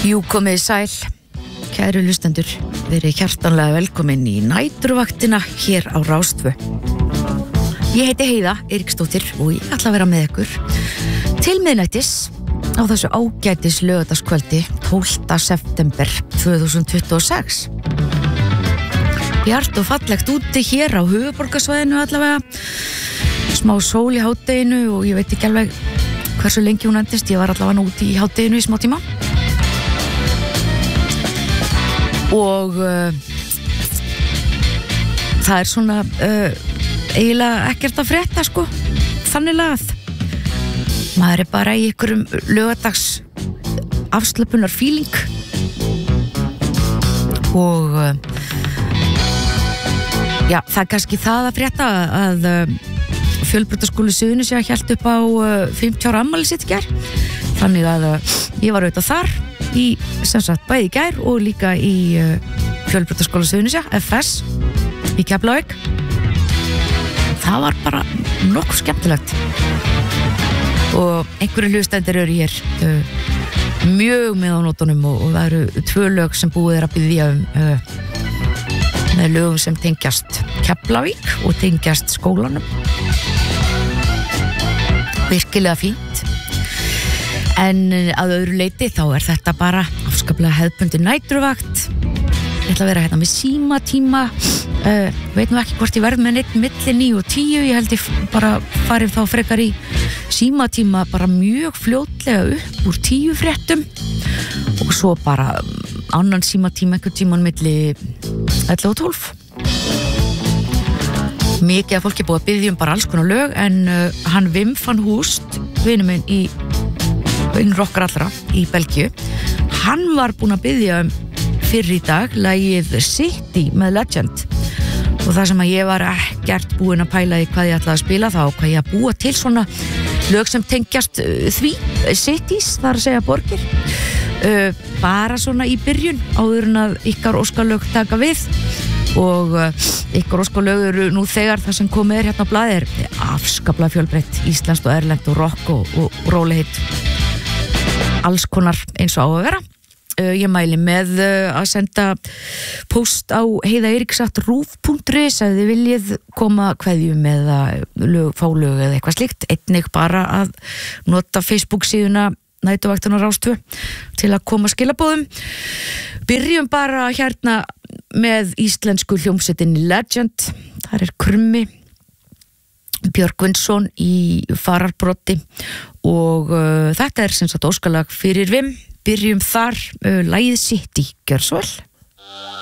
Jú, komið sæl, kæru hlustendur, verið hjartanlega velkomin í næturvaktina hér á Rás 2. Ég heiti Heiða Eiríksdóttir og ég ætla að vera með ykkur til miðnættis á þessu ágætis laugardagskvöldi 12. september 2026. Bjart og fallegt úti hér á höfuðborgarsvæðinu allavega, smá sól í hádeginu og ég veit ekki alveg hversu lengi hún endist, ég var allavega úti í hádeginu í smá tíma. Og það svona eiginlega ekkert að frétta sko, þannig lagað. Maður bara í einhverjum laugardags afslöpunar feeling og já, það kannski það að frétta að Fjölbrautaskóli Suðurnesja hélt upp á 50 ára afmæli sitt í gær, þannig að ég var auðvitað þar í, sem sagt, bæði í gær og líka í Fjölbrautaskóla Suðurnesja, FS, í Keflavík. Það var bara nokkuð skemmtilegt og einhverju hlustendur eru hér mjög með á nótunum og það eru 2 lög sem búið að biðja með lögum sem tengjast Keflavík og tengjast skólanum. Virkilega fínt. En að öðru leyti þá þetta bara afskaplega hefðbundin næturvakt. Ég ætla að vera hérna með símatíma. Veit nú ekki hvort ég verð með neitt milli 9 og 10. Ég held ég bara farið þá frekar í símatíma bara mjög fljótlega upp úr 10 fréttum og svo bara annan símatíma einhvern tíman milli 11 og 12. Mikið að fólki búið að biðja bara alls konar lög en hann Wim van Hoost, vinur minn í vinnur okkar allra í Belgíu, hann var búinn að biðja fyrr í dag lagið City með Legend og það sem að ég var ekkert búinn að pæla í hvað ég ætlaði að spila þá hvað ég að búa til svona lög sem tengjast því, cities, það að segja borgir, bara svona í byrjun áður en að ykkar óskalög taka við og ykkur óskalög eru nú þegar það sem komið hérna á blaði afskaplega fjölbreytt, íslenskt og erlent og rock og rólegheit alls konar eins og á að vera. Ég mæli með að senda post á heiðaeiríks@ruf.is ef þið viljið koma kveðjum eða fálög eða eitthvað slíkt, einnig bara að nota Facebook síðuna Næturvaktina Rás 2 til að koma skilaboðum. Byrjum bara hérna með íslensku hljómsveitinni Legend. Það Krummi, Björgvinsson í fararbroddi og þetta sem sagt óskalag fyrir Vim. Byrjum þar, lagið City, gjör svo vel.